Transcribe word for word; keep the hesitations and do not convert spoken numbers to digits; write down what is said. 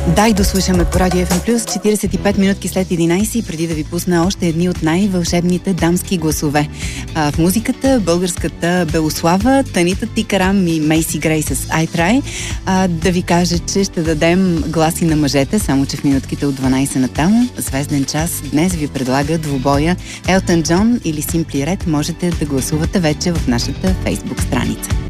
Дай дослушаме по Радио Еф Ем Плюс, четиридесет и пет минутки след единайсет и преди да ви пусна още едни от най-вълшебните дамски гласове. А, в музиката българската Белослава, Танита Тикарам и Мейси Грей с I Try. А, да ви кажа, че ще дадем гласи на мъжете, само че в минутките от дванайсет натам. Звезден час днес ви предлага двубоя Елтън Джон или Simply Red. Можете да гласувате вече в нашата Фейсбук страница.